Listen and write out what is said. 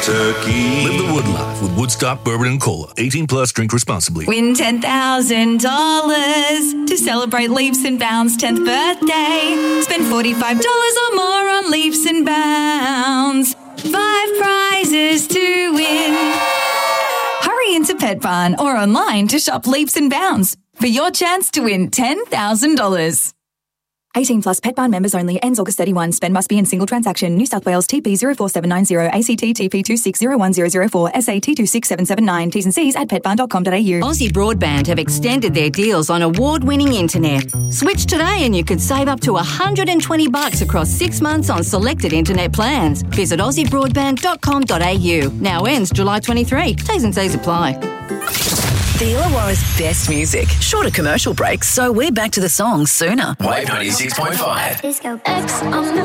Kentucky. Live the wood life with Woodstock Bourbon and Cola. 18 plus, drink responsibly. Win $10,000 to celebrate Leaps and Bounds' 10th birthday. Spend $45 or more on Leaps and Bounds. 5 prizes to win. Hurry into Pet Barn or online to shop Leaps and Bounds for your chance to win $10,000. 18 plus Pet Barn members only. Ends August 31. Spend must be in single transaction. New South Wales TP 04790 ACT TP 2601004 SAT 26779. T's and C's at petbarn.com.au. Aussie Broadband have extended their deals on award-winning internet. Switch today and you could save up to $120 across 6 months on selected internet plans. Visit aussiebroadband.com.au. Now ends July 23. T's and C's apply. The Illawarra's best music. Shorter commercial breaks, so we're back to the songs sooner. Wave 96.5. Disco X on the